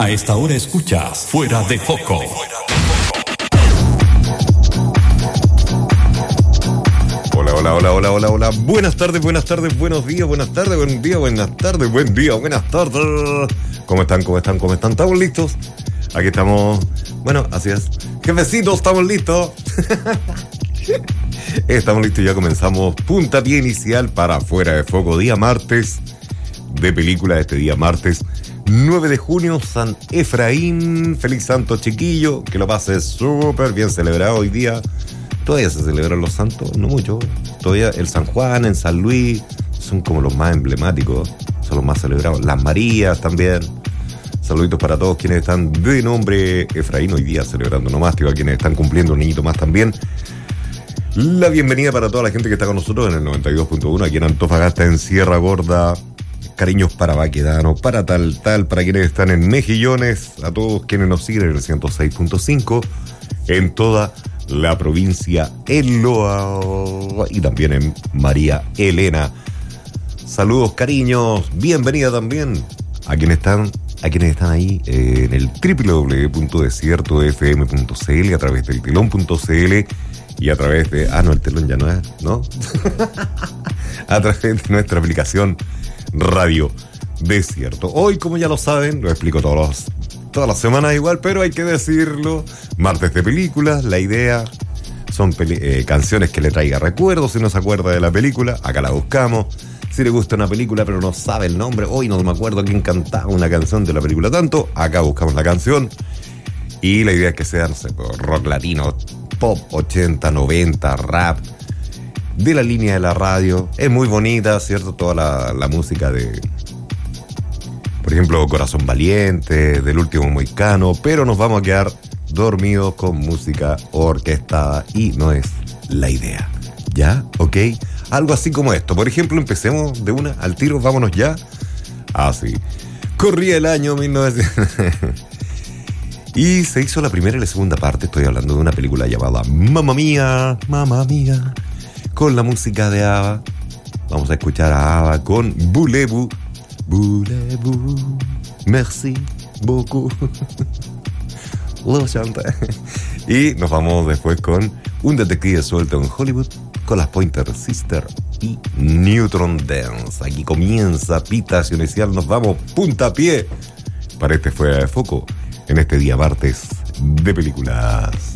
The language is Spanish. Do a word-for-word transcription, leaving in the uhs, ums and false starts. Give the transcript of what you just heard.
A esta hora escuchas Fuera de Foco. Hola, hola, hola, hola, hola, hola. Buenas tardes, buenas tardes, buenos días, buenas tardes, buen día, buenas tardes, buen día, buenas tardes. ¿Cómo están, cómo están, cómo están? ¿Estamos listos? Aquí estamos. Bueno, así es. Jefecitos, estamos listos. Estamos listos, ya comenzamos. Puntapié inicial para Fuera de Foco. Día martes de película, este día martes nueve de junio, San Efraín. Feliz santo, chiquillo. Que lo pases súper bien celebrado hoy día. Todavía se celebran los santos, no mucho. Todavía el San Juan, en San Luis, son como los más emblemáticos, son los más celebrados. Las Marías también. Saluditos para todos quienes están de nombre Efraín hoy día celebrando nomástico, a quienes están cumpliendo un niñito más también. La bienvenida para toda la gente que está con nosotros en el noventa y dos punto uno, aquí en Antofagasta, en Sierra Gorda. Cariños para Baquedano, para tal, tal, para quienes están en Mejillones, a todos quienes nos siguen en el ciento seis punto cinco, en toda la provincia en Loa y también en María Elena. Saludos, cariños, bienvenida también a quienes están, a quienes están ahí eh, en el doble u doble u doble u punto desierto f m punto c l, a través del telón punto c l y a través de... Ah, no, el telón ya no es, ¿no? A través de nuestra aplicación Radio Desierto. Hoy, como ya lo saben, lo explico todos los, todas las semanas igual, pero hay que decirlo, martes de películas. La idea son peli- eh, canciones que le traiga recuerdos. Si no se acuerda de la película, acá la buscamos. Si le gusta una película pero no sabe el nombre, hoy no me acuerdo quién cantaba una canción de la película tanto, acá buscamos la canción. Y la idea es que sea, no sé, rock latino, pop ochenta, noventa, rap, de la línea de la radio. Es muy bonita, ¿cierto? Toda la, la música de, por ejemplo, Corazón Valiente, del Último Mohicano, pero nos vamos a quedar dormidos con música orquestada y no es la idea. ¿Ya? ¿Ok? Algo así como esto. Por ejemplo, empecemos de una al tiro, vámonos ya. Así. Corría el año mil novecientos... Y se hizo la primera y la segunda parte. Estoy hablando de una película llamada Mamma Mía, Mamma Mía, con la música de ABBA. Vamos a escuchar a ABBA con Voulez-vous, Voulez-vous, merci beaucoup. Lo chanté. Y nos vamos después con Un detective suelto en Hollywood, con las Pointer Sisters y Neutron Dance. Aquí comienza Pitación Inicial. Nos vamos puntapié para este Fuera de Foco en este día martes de películas.